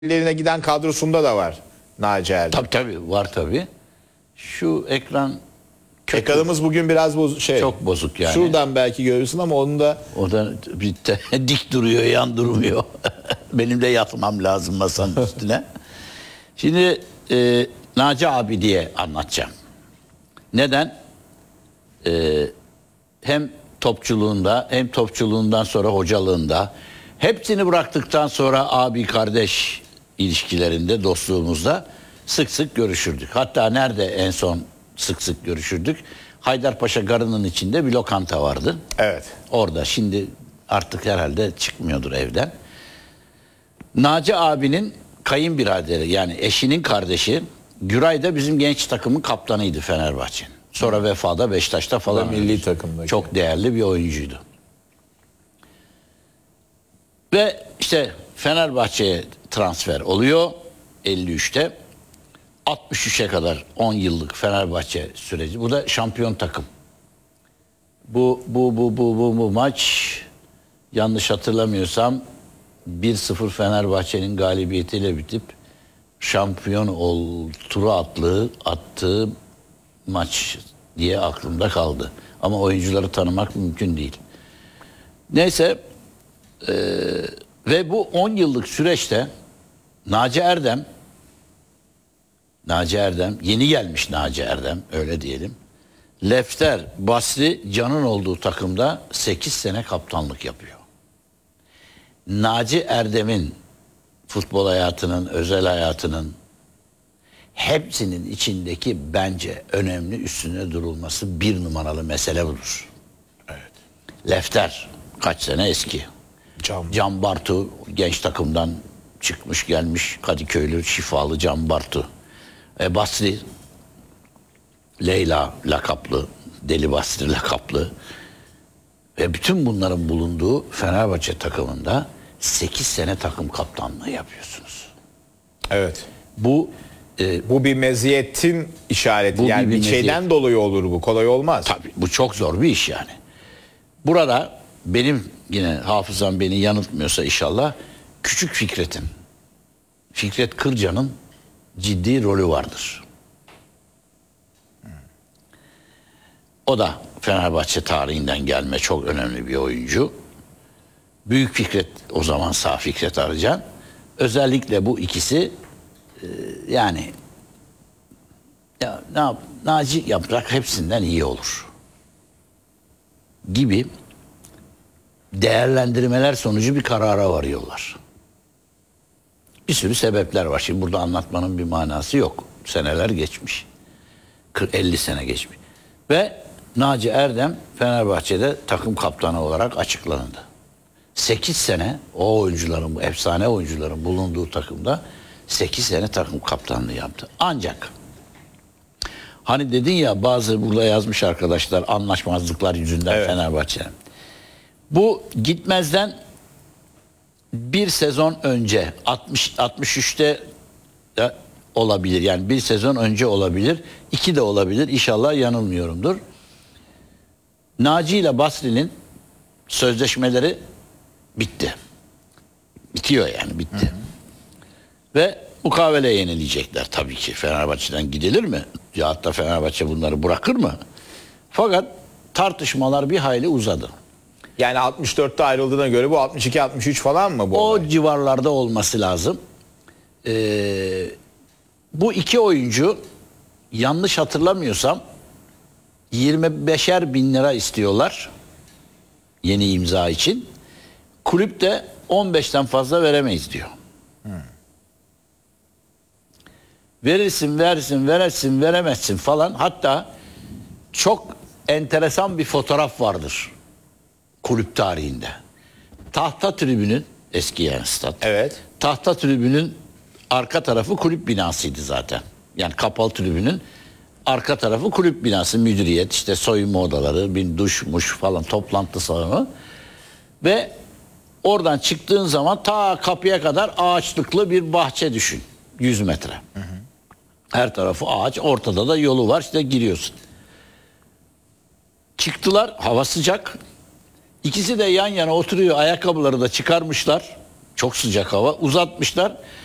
Lerine giden kadrosunda da var Naci Erdem. Tabii var tabii. Şu ekran kötü. Ekranımız bugün biraz Çok bozuk yani. Şuradan belki görürsün ama onu da O da bir dik duruyor, yan durmuyor. Benim de yatmam lazım masanın üstüne. Şimdi Naci abi diye anlatacağım. Neden? Hem topçuluğunda hem topçuluğundan sonra hocalığında hepsini bıraktıktan sonra abi kardeş ilişkilerinde, dostluğumuzda sık sık görüşürdük. Hatta nerede en son sık sık görüşürdük? Haydarpaşa Garı'nın içinde bir lokanta vardı. evet. Orada şimdi artık herhalde çıkmıyordur evden. Naci abinin kayınbiraderi yani eşinin kardeşi Güray da bizim genç takımın kaptanıydı Fenerbahçe'nin. Sonra Vefa'da Beşiktaş'ta falan milli takımdaki. çok değerli bir oyuncuydu. Ve işte Fenerbahçe'ye transfer oluyor 53'te. 63'e kadar 10 yıllık Fenerbahçe süreci. Bu da şampiyon takım. Bu maç yanlış hatırlamıyorsam 1-0 Fenerbahçe'nin galibiyetiyle bitip şampiyon turu attığı maç diye aklımda kaldı. Ama oyuncuları tanımak mümkün değil. Neyse ve bu 10 yıllık süreçte Naci Erdem yeni gelmiş Naci Erdem öyle diyelim. Lefter, Basri, Can'ın olduğu takımda 8 sene kaptanlık yapıyor. Naci Erdem'in futbol hayatının, özel hayatının hepsinin içindeki bence önemli üstüne durulması bir numaralı mesele budur. Evet. Lefter kaç sene eski. Can Bartu genç takımdan çıkmış gelmiş Kadıköylü şifalı Can Bartu. Basri Leyla lakaplı, Deli Basri lakaplı ve bütün bunların bulunduğu Fenerbahçe takımında 8 sene takım kaptanlığı yapıyorsunuz. Evet. Bu bir meziyetin işareti. Yani bir şeyden dolayı olur bu. Kolay olmaz. Tabii bu çok zor bir iş yani. Burada benim yine hafızam beni yanıltmıyorsa inşallah Küçük Fikret Kırca'nın ciddi rolü vardır. O da Fenerbahçe tarihinden gelme çok önemli bir oyuncu. Büyük Fikret o zaman sağ Fikret Arıcan. Özellikle bu ikisi yani ya Naci Yaprak hepsinden iyi olur gibi değerlendirmeler sonucu bir karara varıyorlar. Bir sürü sebepler var. Şimdi burada anlatmanın bir manası yok. Seneler geçmiş. 50 sene geçmiş. Ve Naci Erdem Fenerbahçe'de takım kaptanı olarak açıklandı. 8 sene o oyuncuların, bu efsane oyuncuların bulunduğu takımda 8 sene takım kaptanlığı yaptı. Ancak hani dedin ya bazı burada yazmış arkadaşlar anlaşmazlıklar yüzünden evet. Fenerbahçe'nin. Bu gitmezden bir sezon önce 63'te olabilir. Yani bir sezon önce olabilir. 2 de olabilir. İnşallah yanılmıyorumdur. Naci ile Basri'nin sözleşmeleri bitti. Bitiyor yani bitti. Hı hı. Ve mukavele yenileyecekler tabii ki. Fenerbahçe'den gidilir mi? Ya hatta Fenerbahçe bunları bırakır mı? Fakat tartışmalar bir hayli uzadı. Yani 64'te ayrıldığına göre bu 62-63 falan mı bu o olay? Civarlarda olması lazım. Bu iki oyuncu yanlış hatırlamıyorsam 25'er bin lira istiyorlar yeni imza için. Kulüp de 15'ten fazla veremeyiz diyor. Verirsin, veremezsin falan. Hatta çok enteresan bir fotoğraf vardır kulüp tarihinde. Tahta tribünün eski yani stat. Evet. Tahta tribünün arka tarafı kulüp binasıydı zaten. Yani kapalı tribünün arka tarafı kulüp binası, müdüriyet, işte soyunma odaları, bir duşmuş falan toplantı salonu. Ve oradan çıktığın zaman ta kapıya kadar ağaçlıklı bir bahçe düşün. 100 metre. Hı hı. Her tarafı ağaç, ortada da yolu var, işte giriyorsun. Çıktılar, hava sıcak. İkisi de yan yana oturuyor, ayakkabıları da çıkarmışlar. Çok sıcak hava, uzatmışlar.